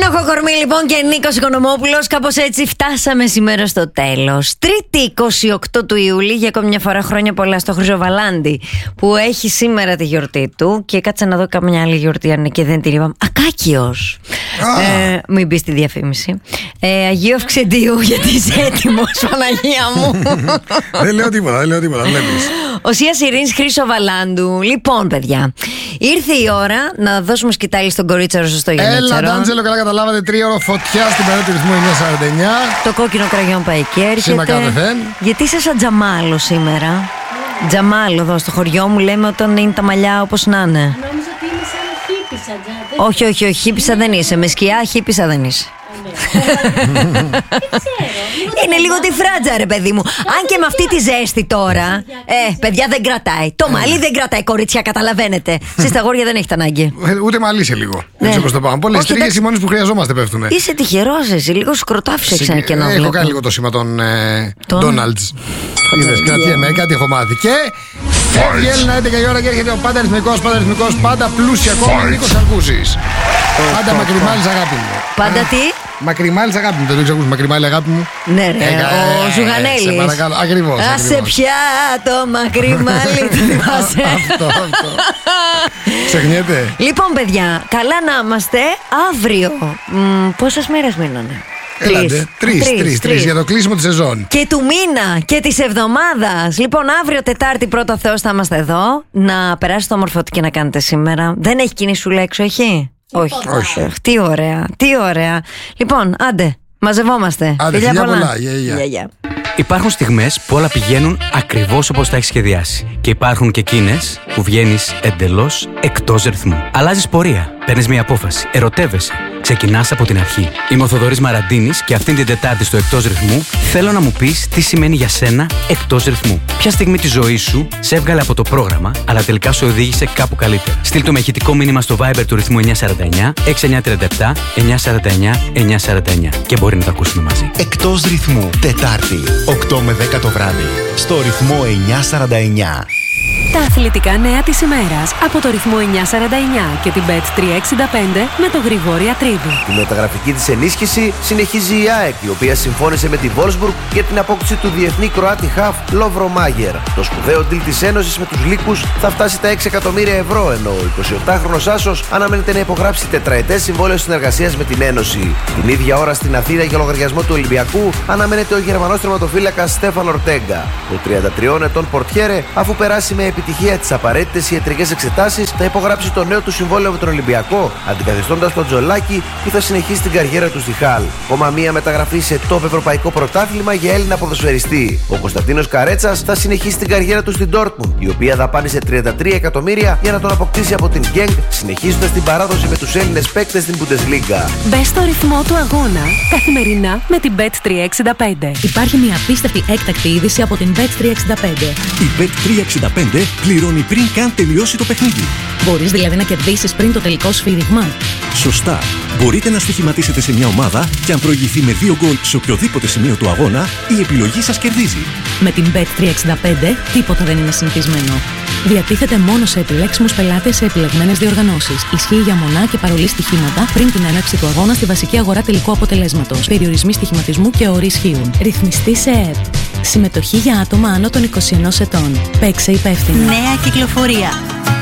Στέλιο Χοκορμή λοιπόν και Νίκος Οικονομόπουλος. Κάπως έτσι φτάσαμε σήμερα στο τέλος. Τρίτη 28 του Ιούλη, για ακόμη μια φορά χρόνια πολλά στο Χρυσοβαλάντι, που έχει σήμερα τη γιορτή του. Και κάτσε να δω καμιά άλλη γιορτή αν και δεν την είπαμε. Ακάκιος. Μην μπει στη διαφήμιση. Αγίου Αυξεντίου, γιατί είσαι έτοιμος, Παναγία μου. Δεν λέω τίποτα, βλέπεις. Οσίας Ειρήνης Χρυσοβαλάντου. Λοιπόν, παιδιά, ήρθε η ώρα να δώσουμε σκητάλη στον κορίτσαρο στο Γιαννίτσαρο. Έλα, Ντάντζελο, καλά καταλάβατε. 3 ώρα φωτιά στην παρέα του ρυθμού 949. Το κόκκινο κραγιόν πάει και έρχεται. Σήμα κάθεθεν. Γιατί είσαι σαν Τζαμάλο σήμερα? Τζαμάλο εδώ στο χωριό μου λέμε όταν είναι τα μαλλιά όπως να είναι. Νόμιζα ότι είναι σαν χίπισσα. Όχι, χίπισσα δεν είσαι. Με σκιά χίπισσα δεν είσαι. Είναι λίγο τη φράτζα, ρε παιδί μου. Αν και με αυτή τη ζέστη τώρα. Παιδιά δεν κρατάει. Το μαλλί δεν κρατάει, κορίτσια, καταλαβαίνετε. Εσείς τα αγόρια δεν έχετε ανάγκη. Ούτε μαλλί σε λίγο. Έτσι όπως το πάμε. Πολλές τρίγες οι μόνες που χρειαζόμαστε πέφτουνε. Είσαι τυχερός εσύ. Λίγο σκροτάφισε ένα κενό. Έχω κάνει λίγο το σήμα των Ντόναλτς. Είδες, κρατιέμαι, κάτι έχω μάθει. Και φεύγει η Έλληνα 11 η ώρα και έρχεται ο πάντα ρυθμικός, πάντα πλούσια ακόμα Νίκος Αρκούσης. Πάντα μακριμάλης αγάπη μου. Πάντα τι? Μακριμάλης αγάπη μου, δεν το έχεις ακούσει? Μακριμάλη αγάπη μου. Ναι, ρε, ο Ζουγανέλης. Σε παρακαλώ, ακριβώς. Άσε πια το μακριμάλη, το θυμάσαι? Αυτό. Ξεχνιέται. Λοιπόν, παιδιά, καλά να είμαστε. Αύριο, πόσες μέρες μείνανε? Τρεις για το κλείσιμο της σεζόν. Και του μήνα και της εβδομάδας. Λοιπόν, αύριο Τετάρτη πρώτα Θεός θα είμαστε εδώ. Να περάσετε όμορφο ό,τι και να κάνετε σήμερα. Δεν έχει κινησούλα έξω, έχει? Όχι. Τι ωραία. Λοιπόν, άντε, μαζευόμαστε. Φιλιά πολλά. Γεια. Υπάρχουν στιγμές που όλα πηγαίνουν ακριβώς όπως τα έχεις σχεδιάσει. Και υπάρχουν και εκείνες που βγαίνεις εντελώς εκτός ρυθμού. Αλλάζεις πορεία, παίρνεις μια απόφαση, ερωτεύεσαι, ξεκινάς από την αρχή. Είμαι ο Θοδωρής Μαραντίνης και αυτήν την Τετάρτη στο Εκτός Ρυθμού θέλω να μου πεις τι σημαίνει για σένα εκτός ρυθμού. Ποια στιγμή της ζωής σου σε έβγαλε από το πρόγραμμα, αλλά τελικά σου οδήγησε κάπου καλύτερα. Στείλ το με ηχητικό μήνυμα στο Viber του ρυθμού 949 6937 949 949 και μπορεί να το ακούσουμε μαζί. Εκτός ρυθμού, Τετάρτη, 8 με 10 το βράδυ, στο ρυθμό 949. Τα αθλητικά νέα της ημέρας από το ρυθμό 949 και την Bet365 με τον Γρηγόρη Ατρίδη. Η μεταγραφική της ενίσχυση συνεχίζει η ΑΕΚ, η οποία συμφώνησε με τη Wolfsburg για την απόκτηση του διεθνή Κροάτη χαφ Λόβρο Μάγερ. Το σπουδαίο deal της Ένωσης με τους Λύκους θα φτάσει τα 6 εκατομμύρια ευρώ, ενώ ο 28χρονος Άσος αναμένεται να υπογράψει τετραετές συμβόλαιο συνεργασίας με την Ένωση. Την ίδια ώρα στην Αθήνα για λογαριασμό του Ολυμπιακού αναμένεται ο Γερμανός τερματοφύλακας Στέφαν Ορτέγκα. Ο 33 ετών πορτιέρε, αφού περάσει με επιτυχία τις απαραίτητες ιατρικές εξετάσεις, θα υπογράψει το νέο του συμβόλαιο με τον Ολυμπιακό, αντικαθιστώντας τον Τζολάκη που θα συνεχίσει την καριέρα του στη Χάλ. Ακόμα μία μεταγραφή σε top ευρωπαϊκό πρωτάθλημα για Έλληνα ποδοσφαιριστή. Ο Κωνσταντίνος Καρέτσας θα συνεχίσει την καριέρα του στην Dortmund, η οποία δαπάνησε 33 εκατομμύρια για να τον αποκτήσει από την Genk, συνεχίζοντας την παράδοση με τους Έλληνες παίκτες στην Bundesliga. Μπες στο ρυθμό του αγώνα καθημερινά με την Bet365. Υπάρχει μια απίστευτη έκτακτη είδηση από την Bet365. Η Bet365 πληρώνει πριν καν τελειώσει το παιχνίδι. Μπορείς δηλαδή να κερδίσεις πριν το τελικό σφύριγμα. Σωστά. Μπορείτε να στοιχηματίσετε σε μια ομάδα και αν προηγηθεί με 2 γκολ σε οποιοδήποτε σημείο του αγώνα, η επιλογή σας κερδίζει. Με την Bet365 τίποτα δεν είναι συνηθισμένο. Διατίθεται μόνο σε επιλέξιμους πελάτες σε επιλεγμένες διοργανώσεις. Ισχύει για μονά και παρολί στοιχήματα πριν την έναρξη του αγώνα στη βασική αγορά τελικού αποτελέσματος. Περιορισμοί στοιχηματισμού και όροι ισχύουν. Ρυθμιστή σε ΕΕΠ. Συμμετοχή για άτομα άνω των 21 ετών. Παίξε υπεύθυνα. Νέα κυκλοφορία.